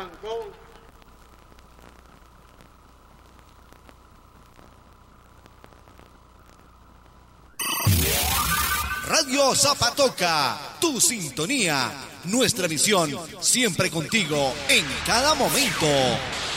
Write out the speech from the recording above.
Go. Radio Zapatoca, tu sintonía, nuestra misión, siempre contigo, en cada momento.